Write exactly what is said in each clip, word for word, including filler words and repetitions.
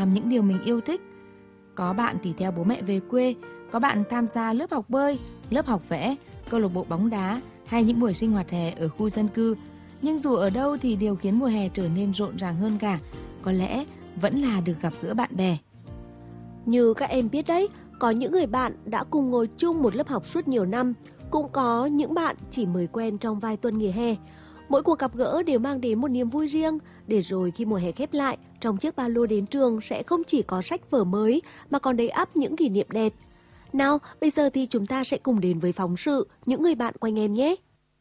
làm những điều mình yêu thích. Có bạn thì theo bố mẹ về quê, có bạn tham gia lớp học bơi, lớp học vẽ, câu lạc bộ bóng đá hay những buổi sinh hoạt hè ở khu dân cư. Nhưng dù ở đâu thì điều khiến mùa hè trở nên rộn ràng hơn cả, có lẽ vẫn là được gặp gỡ bạn bè. Như các em biết đấy, có những người bạn đã cùng ngồi chung một lớp học suốt nhiều năm, cũng có những bạn chỉ mới quen trong vài tuần nghỉ hè. Mỗi cuộc gặp gỡ đều mang đến một niềm vui riêng, để rồi khi mùa hè khép lại, trong chiếc ba lô đến trường sẽ không chỉ có sách vở mới mà còn đầy ắp những kỷ niệm đẹp. Nào, bây giờ thì chúng ta sẽ cùng đến với phóng sự Những người bạn quanh em nhé.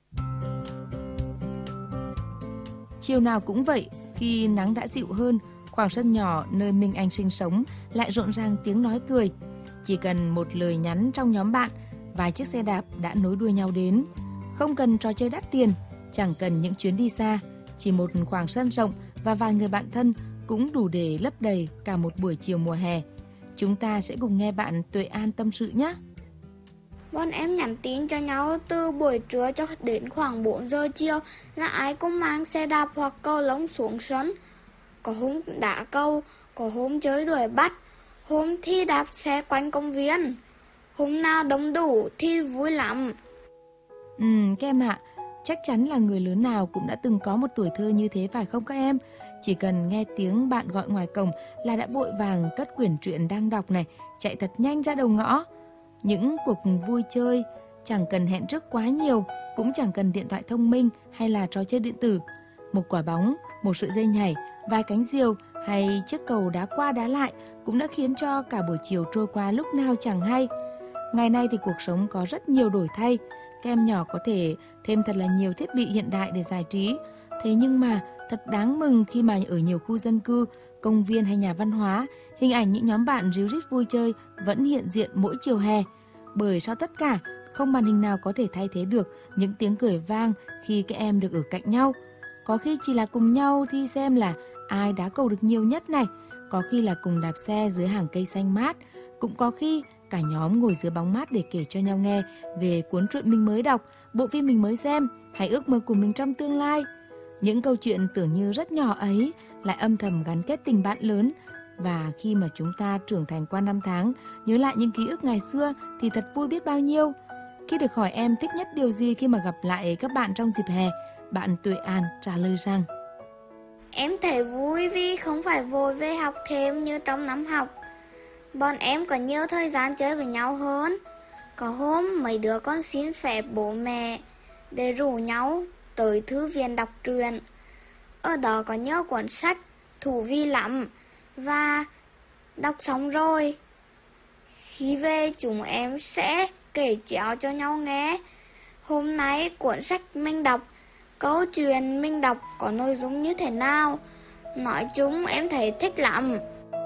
Chiều nào cũng vậy, khi nắng đã dịu hơn, khoảng sân nhỏ nơi Minh Anh sinh sống lại rộn ràng tiếng nói cười. Chỉ cần một lời nhắn trong nhóm bạn, vài chiếc xe đạp đã nối đuôi nhau đến. Không cần trò chơi đắt tiền, chẳng cần những chuyến đi xa, chỉ một khoảng sân rộng và vài người bạn thân cũng đủ để lấp đầy cả một buổi chiều mùa hè. Chúng ta sẽ cùng nghe bạn Tuệ An tâm sự nhé. Bọn em nhắn tin cho nhau từ buổi trưa cho đến khoảng bốn giờ chiều là ai cũng mang xe đạp hoặc cầu lông xuống sân. Có hôm đá cầu, có hôm chơi đuổi bắt, hôm thì đạp xe quanh công viên. Hôm nào đông đủ thì vui lắm. Ừ, các em ạ, chắc chắn là người lớn nào cũng đã từng có một tuổi thơ như thế phải không các em? Chỉ cần nghe tiếng bạn gọi ngoài cổng là đã vội vàng cất quyển truyện đang đọc này, chạy thật nhanh ra đầu ngõ. Những cuộc vui chơi chẳng cần hẹn trước quá nhiều, cũng chẳng cần điện thoại thông minh hay là trò chơi điện tử. Một quả bóng, một sợi dây nhảy, vài cánh diều hay chiếc cầu đá qua đá lại cũng đã khiến cho cả buổi chiều trôi qua lúc nào chẳng hay. Ngày nay thì cuộc sống có rất nhiều đổi thay. Các em nhỏ có thể thêm thật là nhiều thiết bị hiện đại để giải trí. Thế nhưng mà thật đáng mừng khi mà ở nhiều khu dân cư, công viên hay nhà văn hóa, hình ảnh những nhóm bạn ríu rít vui chơi vẫn hiện diện mỗi chiều hè. Bởi sau tất cả, không màn hình nào có thể thay thế được những tiếng cười vang khi các em được ở cạnh nhau. Có khi chỉ là cùng nhau thi xem là ai đá cầu được nhiều nhất này, có khi là cùng đạp xe dưới hàng cây xanh mát, cũng có khi cả nhóm ngồi dưới bóng mát để kể cho nhau nghe về cuốn truyện mình mới đọc, bộ phim mình mới xem hay ước mơ của mình trong tương lai. Những câu chuyện tưởng như rất nhỏ ấy lại âm thầm gắn kết tình bạn lớn. Và khi mà chúng ta trưởng thành qua năm tháng, nhớ lại những ký ức ngày xưa thì thật vui biết bao nhiêu. Khi được hỏi em thích nhất điều gì khi mà gặp lại các bạn trong dịp hè, bạn Tuệ An trả lời rằng: Em thấy vui vì không phải vội về học thêm như trong năm học. Bọn em có nhiều thời gian chơi với nhau hơn. Có hôm mấy đứa con xin phép bố mẹ để rủ nhau tới thư viện đọc truyện. Ở đó có nhiều cuốn sách thú vị lắm. Và đọc xong rồi, khi về chúng em sẽ kể chéo cho nhau nghe. Hôm nay cuốn sách mình đọc, câu chuyện mình đọc có nội dung như thế nào. Nói chung em thấy thích lắm.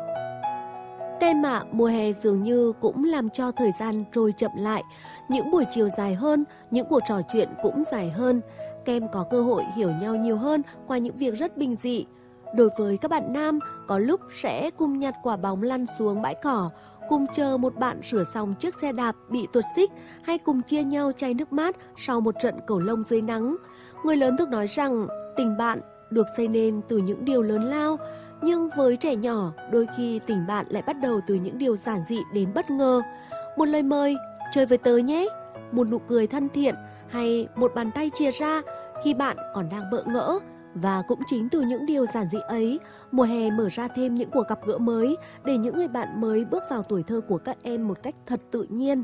Các em ạ, mùa hè dường như cũng làm cho thời gian trôi chậm lại. Những buổi chiều dài hơn, những cuộc trò chuyện cũng dài hơn. Các em có cơ hội hiểu nhau nhiều hơn qua những việc rất bình dị. Đối với các bạn nam, có lúc sẽ cùng nhặt quả bóng lăn xuống bãi cỏ, cùng chờ một bạn sửa xong chiếc xe đạp bị tuột xích, hay cùng chia nhau chai nước mát sau một trận cầu lông dưới nắng. Người lớn thường nói rằng tình bạn được xây nên từ những điều lớn lao, nhưng với trẻ nhỏ, đôi khi tình bạn lại bắt đầu từ những điều giản dị đến bất ngờ. Một lời mời, chơi với tớ nhé, một nụ cười thân thiện, hay một bàn tay chìa ra khi bạn còn đang bỡ ngỡ. Và cũng chính từ những điều giản dị ấy, mùa hè mở ra thêm những cuộc gặp gỡ mới để những người bạn mới bước vào tuổi thơ của các em một cách thật tự nhiên.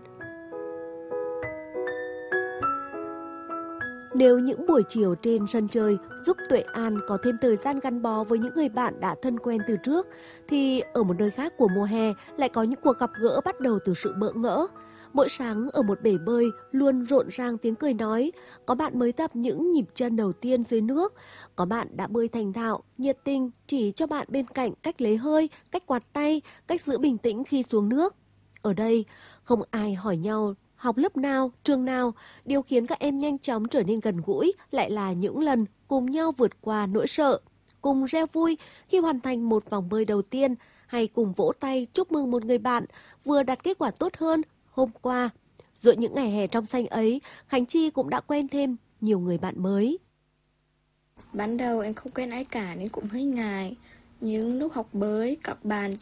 Nếu những buổi chiều trên sân chơi giúp Tuệ An có thêm thời gian gắn bó với những người bạn đã thân quen từ trước, thì ở một nơi khác của mùa hè lại có những cuộc gặp gỡ bắt đầu từ sự bỡ ngỡ. Mỗi sáng ở một bể bơi luôn rộn ràng tiếng cười nói, có bạn mới tập những nhịp chân đầu tiên dưới nước, có bạn đã bơi thành thạo, nhiệt tình chỉ cho bạn bên cạnh cách lấy hơi, cách quạt tay, cách giữ bình tĩnh khi xuống nước. Ở đây, không ai hỏi nhau học lớp nào, trường nào, điều khiến các em nhanh chóng trở nên gần gũi lại là những lần cùng nhau vượt qua nỗi sợ, cùng reo vui khi hoàn thành một vòng bơi đầu tiên, hay cùng vỗ tay chúc mừng một người bạn vừa đạt kết quả tốt hơn hôm qua. Giữa những ngày hè trong xanh ấy, Khánh Chi cũng đã quen thêm nhiều người bạn mới. Ban đầu em không quen ai cả nên cũng hơi ngại. Nhưng lúc học bơi, các bạn